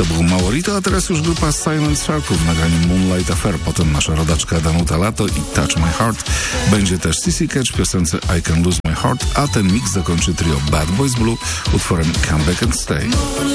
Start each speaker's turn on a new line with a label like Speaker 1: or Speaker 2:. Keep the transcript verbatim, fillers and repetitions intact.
Speaker 1: To był Maurito, a teraz już grupa Silent Circle w nagraniu Moonlight Affair. Potem nasza rodaczka Danuta Lato i Touch My Heart. Będzie też C C Catch w piosence I Can Lose My Heart, a ten mix zakończy trio Bad Boys Blue utworem Come Back and Stay.